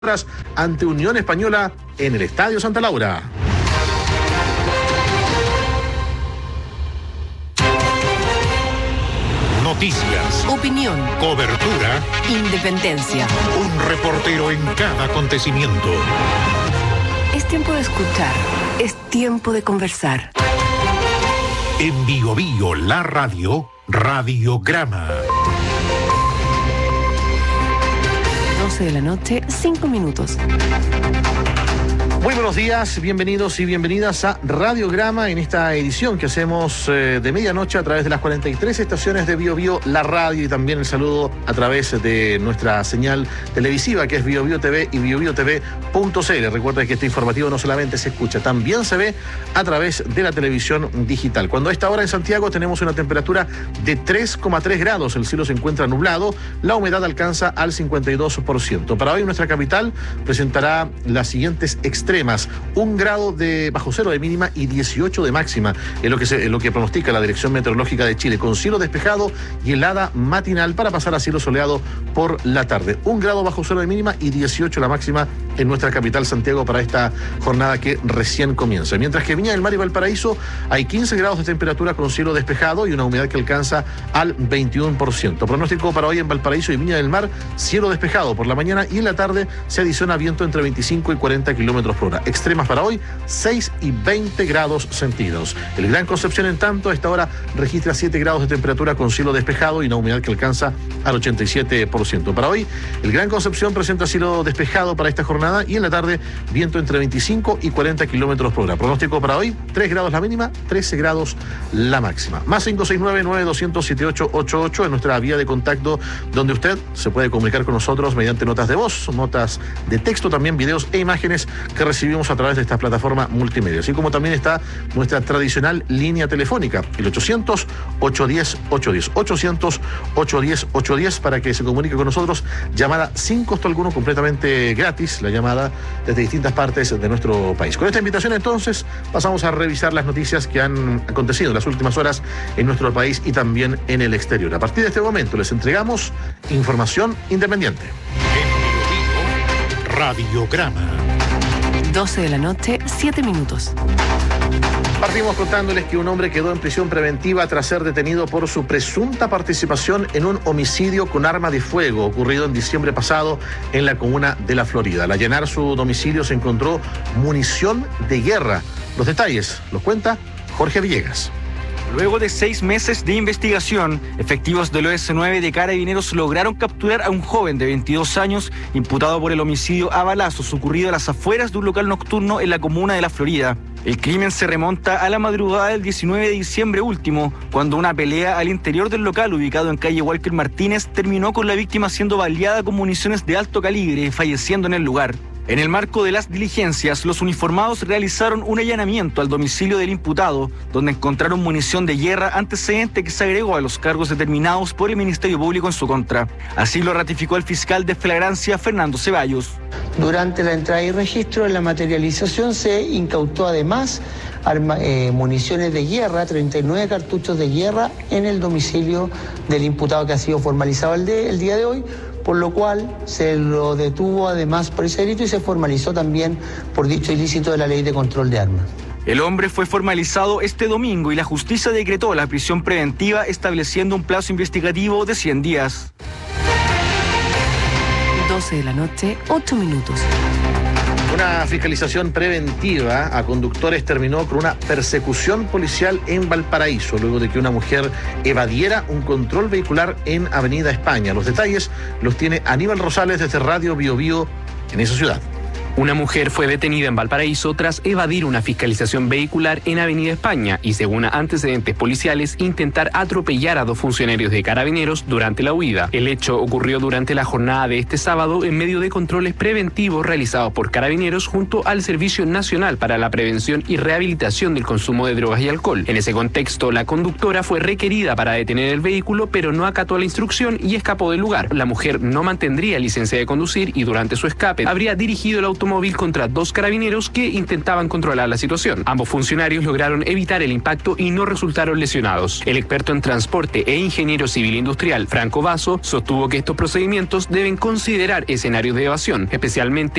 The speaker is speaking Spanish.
ante Unión Española en el Estadio Santa Laura. Noticias, opinión, cobertura, independencia. Un reportero en cada acontecimiento. Es tiempo de escuchar, es tiempo de conversar. En Bio Bio, la radio, Radiograma. 12 de la noche, 5 minutos. Muy buenos días, bienvenidos y bienvenidas a Radiograma en esta edición que hacemos de medianoche a través de las 43 estaciones de Bio Bio, la radio, y también el saludo a través de nuestra señal televisiva que es Bio Bio TV y biobiotv.cl. Recuerda que este informativo no solamente se escucha, también se ve a través de la televisión digital. Cuando a esta hora en Santiago tenemos una temperatura de 3,3 grados, el cielo se encuentra nublado, la humedad alcanza al 52%. Para hoy nuestra capital presentará las siguientes extremas: 1 grado de bajo cero de mínima y 18 de máxima, es lo que pronostica la Dirección Meteorológica de Chile, con cielo despejado y helada matinal para pasar a cielo soleado por la tarde. 1 grado bajo cero de mínima y 18 la máxima en nuestra capital Santiago para esta jornada que recién comienza. Mientras que Viña del Mar y Valparaíso hay 15 grados de temperatura con cielo despejado y una humedad que alcanza al 21%. Pronóstico para hoy en Valparaíso y Viña del Mar: cielo despejado por la mañana y en la tarde se adiciona viento entre 25 y 40 kilómetros por hora. Extremas para hoy, 6 y 20 grados centígrados. El Gran Concepción, en tanto, a esta hora registra 7 grados de temperatura con cielo despejado y una humedad que alcanza al 87%. Para hoy, el Gran Concepción presenta cielo despejado para esta jornada y en la tarde viento entre 25 y 40 kilómetros por hora. Pronóstico para hoy: 3 grados la mínima, 13 grados la máxima. Más 569-9200-7888 en nuestra vía de contacto, donde usted se puede comunicar con nosotros mediante notas de voz, notas de texto, también videos e imágenes que recibimos a través de esta plataforma multimedia. Así como también está nuestra tradicional línea telefónica, el 800-810-810. 800-810-810 para que se comunique con nosotros. Llamada sin costo alguno, completamente gratis, la llamada desde distintas partes de nuestro país. Con esta invitación, entonces, pasamos a revisar las noticias que han acontecido en las últimas horas en nuestro país y también en el exterior. A partir de este momento les entregamos información independiente. En Bio Bio, Radiograma. 12 de la noche, 7 minutos. Partimos contándoles que un hombre quedó en prisión preventiva tras ser detenido por su presunta participación en un homicidio con arma de fuego ocurrido en diciembre pasado en la comuna de La Florida. Al allanar su domicilio se encontró munición de guerra. Los detalles los cuenta Jorge Villegas. Luego de 6 meses de investigación, efectivos del OS9 de Carabineros lograron capturar a un joven de 22 años imputado por el homicidio a balazos ocurrido a las afueras de un local nocturno en la comuna de La Florida. El crimen se remonta a la madrugada del 19 de diciembre último, cuando una pelea al interior del local ubicado en calle Walker Martínez terminó con la víctima siendo baleada con municiones de alto calibre, falleciendo en el lugar. En el marco de las diligencias, los uniformados realizaron un allanamiento al domicilio del imputado, donde encontraron munición de guerra, antecedente que se agregó a los cargos determinados por el Ministerio Público en su contra. Así lo ratificó el fiscal de flagrancia, Fernando Ceballos. Durante la entrada y registro en la materialización se incautó además municiones de guerra, 39 cartuchos de guerra en el domicilio del imputado, que ha sido formalizado el día de hoy, por lo cual se lo detuvo además por ese delito y se formalizó también por dicho ilícito de la Ley de Control de Armas. El hombre fue formalizado este domingo y la justicia decretó la prisión preventiva, estableciendo un plazo investigativo de 100 días. 12 de la noche, 8 minutos. Una fiscalización preventiva a conductores terminó con una persecución policial en Valparaíso, luego de que una mujer evadiera un control vehicular en Avenida España. Los detalles los tiene Aníbal Rosales desde Radio Bio Bio en esa ciudad. Una mujer fue detenida en Valparaíso tras evadir una fiscalización vehicular en Avenida España y, según antecedentes policiales, intentar atropellar a 2 funcionarios de Carabineros durante la huida. El hecho ocurrió durante la jornada de este sábado en medio de controles preventivos realizados por Carabineros junto al Servicio Nacional para la Prevención y Rehabilitación del Consumo de Drogas y Alcohol. En ese contexto, la conductora fue requerida para detener el vehículo, pero no acató la instrucción y escapó del lugar. La mujer no mantendría licencia de conducir y durante su escape habría dirigido el auto automóvil contra 2 carabineros que intentaban controlar la situación. Ambos funcionarios lograron evitar el impacto y no resultaron lesionados. El experto en transporte e ingeniero civil industrial Franco Vaso sostuvo que estos procedimientos deben considerar escenarios de evasión, especialmente